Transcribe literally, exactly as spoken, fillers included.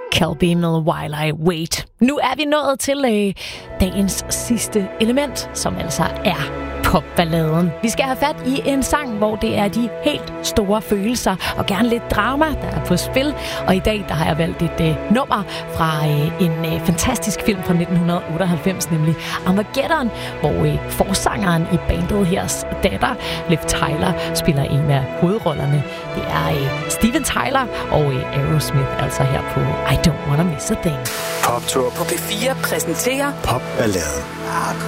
Calby med While I Wait. Nu er vi nået til øh, dagens sidste element, som altså er popballaden. Vi skal have fat i en sang, hvor det er de helt store følelser og gerne lidt drama, der er på spil. Og i dag der har jeg valgt et øh, nummer fra øh, en øh, fantastisk film fra nitten otteoghalvfems, nemlig Armageddon, hvor øh, forsangeren i bandet hers datter, Liv Tyler, spiller en af hovedrollerne. Det er øh, Steven Tyler og øh, Aerosmith, altså her på I Don't Wanna Miss a Thing. Poptur på P fire præsenterer Popballaden.